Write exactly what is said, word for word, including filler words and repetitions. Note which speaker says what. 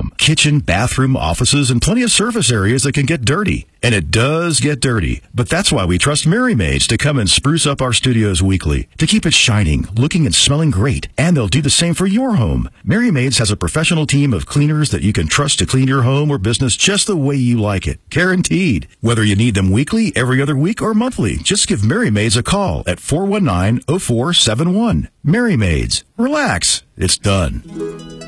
Speaker 1: home. Kitchen, bathroom, offices, and plenty of surface areas that can get dirty. And it does get dirty. But that's why we trust Mary Maids to come and spruce up our studios weekly, to keep it shining, looking and smelling great. And they'll do the same for your home. Mary Maids has a professional team of cleaners that you can trust to clean your home or business just the way you like it. Guaranteed. Whether you need them weekly, every other week, or monthly, just give Mary Maids a call at four one nine, oh four seven one. Mary Maids. Relax. It's done.